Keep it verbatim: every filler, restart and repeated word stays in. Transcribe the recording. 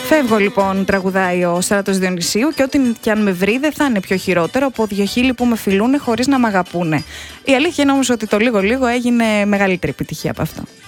Φεύγω λοιπόν, τραγουδάει ο Στράτος Διονυσίου, και ό,τι κι αν με βρει δεν θα είναι πιο χειρότερο από δυο χείλη που με φιλούνε χωρίς να μ' αγαπούνε. Η αλήθεια είναι όμως ότι το λίγο λίγο έγινε μεγαλύτερη επιτυχία από αυτό.